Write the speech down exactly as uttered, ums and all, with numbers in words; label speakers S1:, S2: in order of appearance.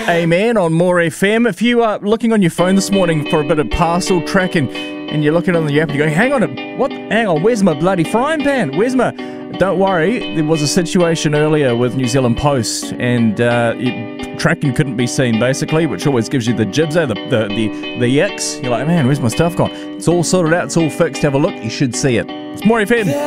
S1: Amen on More F M. If you are looking on your phone this morning for a bit of parcel tracking and you're looking on the app and you're going, hang on, what? Hang on, where's my bloody frying pan? Where's my... Don't worry, there was a situation earlier with New Zealand Post and uh, it, tracking couldn't be seen, basically, which always gives you the jibs, eh? the, the, the, the yicks. You're like, man, where's my stuff gone? It's all sorted out, it's all fixed. Have a look, you should see it. It's More F M.